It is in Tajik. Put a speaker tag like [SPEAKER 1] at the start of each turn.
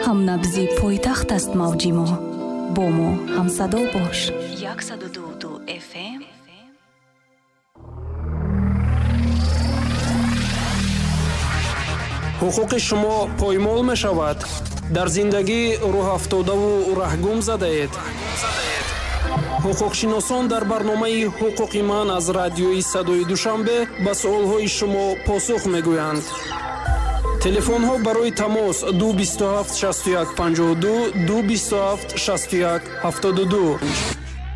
[SPEAKER 1] ҳамнабзи пойтахт аст мавҷи мо. бо мо ҳамсадо бош. 102 FM.
[SPEAKER 2] ҳуқуқи шумо поймол мешавад. дар зиндагӣ рӯҳафтодаву раҳгум задаед. ҳуқуқшиносон дар барномаи ҳуқуқи ман аз радиои садои душанбе ба суолҳои шумо посух мегӯянд. телефонҳо барои тамос 227 61 52 227 61 72.